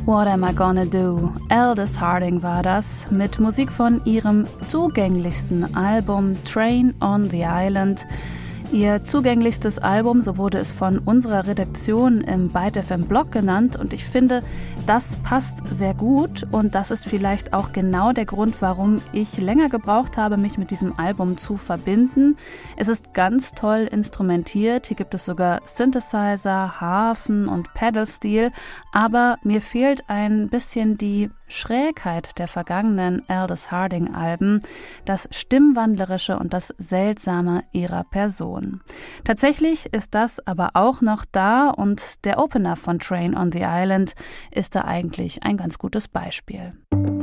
What Am I Gonna Do? Aldous Harding war das, mit Musik von ihrem zugänglichsten Album Train on the Island. Ihr zugänglichstes Album, so wurde es von unserer Redaktion im Byte FM Blog genannt, und ich finde, das passt sehr gut, und das ist vielleicht auch genau der Grund, warum ich länger gebraucht habe, mich mit diesem Album zu verbinden. Es ist ganz toll instrumentiert, hier gibt es sogar Synthesizer, Harfen und Pedal-Steel, aber mir fehlt ein bisschen die Schrägheit der vergangenen Aldous Harding-Alben, das Stimmwandlerische und das Seltsame ihrer Person. Tatsächlich ist das aber auch noch da, und der Opener von Train on the Island ist da eigentlich ein ganz gutes Beispiel.